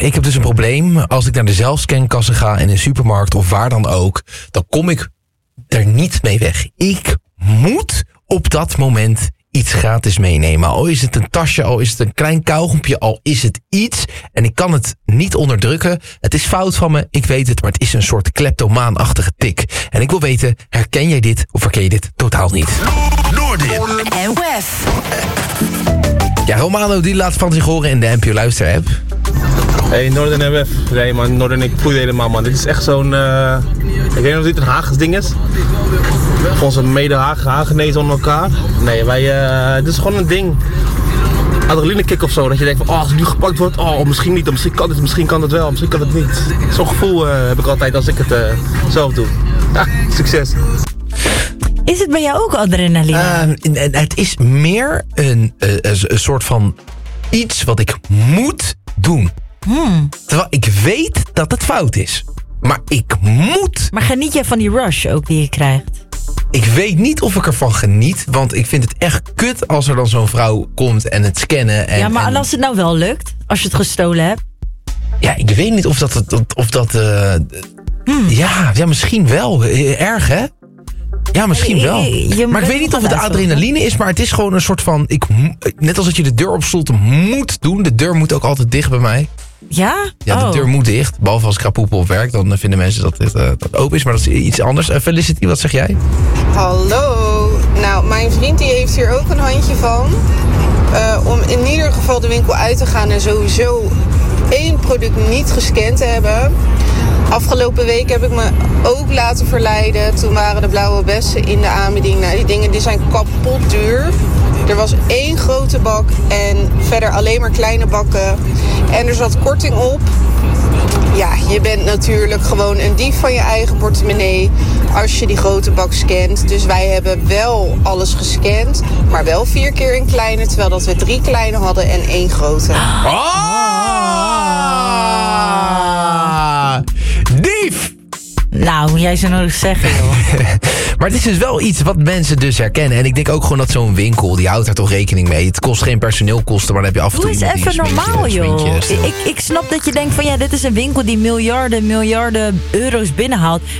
ik heb dus een probleem. Als ik naar de zelfscankassen ga in een supermarkt of waar dan ook, dan kom ik er niet mee weg. Ik moet op dat moment iets gratis meenemen. Al is het een tasje, al is het een klein kauwgompje, al is het iets. En ik kan het niet onderdrukken. Het is fout van me, ik weet het, maar het is een soort kleptomaanachtige tik. En ik wil weten, herken jij dit of herken je dit totaal niet? Noordin en Wef. Ja, Romano die laat van zich horen in de NPO Luister app. Hey, Noorden en Wef. Nee man, Noorden en ik voel je helemaal man. Dit is echt zo'n, ik weet niet of dit een Haags ding is. Voor onze mede-Hagenezen onder elkaar. Nee, dit is gewoon een ding. Adrenalinekick of zo. Dat je denkt van, als ik nu gepakt word, misschien niet. Misschien kan het wel, misschien kan het niet. Zo'n gevoel heb ik altijd als ik het zelf doe. Ja, succes. Is het bij jou ook adrenaline? Het is meer een soort van iets wat ik moet doen. Terwijl ik weet dat het fout is. Maar ik moet. Maar geniet jij van die rush ook die je krijgt? Ik weet niet of ik ervan geniet. Want ik vind het echt kut als er dan zo'n vrouw komt en het scannen. En, ja, maar als het nou wel lukt, als je het gestolen hebt. Ja, ik weet niet of dat ja, misschien wel. Erg, hè? Ja, misschien wel. Maar ik weet niet of het de adrenaline is, maar het is gewoon een soort van... net als dat je de deur op slot moet doen. De deur moet ook altijd dicht bij mij. Ja? Ja, de deur moet dicht. Behalve als ik ga poepen op werk, dan vinden mensen dat het open is. Maar dat is iets anders. Felicity, wat zeg jij? Hallo. Nou, mijn vriend die heeft hier ook een handje van. Om in ieder geval de winkel uit te gaan en sowieso 1 product niet gescand te hebben. Afgelopen week heb ik me ook laten verleiden. Toen waren de blauwe bessen in de aanbieding. Nou, die dingen die zijn kapot duur. Er was 1 grote bak en verder alleen maar kleine bakken. En er zat korting op. Ja, je bent natuurlijk gewoon een dief van je eigen portemonnee als je die grote bak scant. Dus wij hebben wel alles gescand, maar wel 4 keer een kleine, terwijl dat we 3 kleine hadden en 1 grote. Dief! Nou, jij zou nog zeggen, joh. Maar het is dus wel iets wat mensen dus herkennen. En ik denk ook gewoon dat zo'n winkel, die houdt daar toch rekening mee. Het kost geen personeelkosten, maar dan heb je af en toe doe eens even normaal, joh. Ik snap dat je denkt van, ja, dit is een winkel die miljarden euro's binnenhaalt.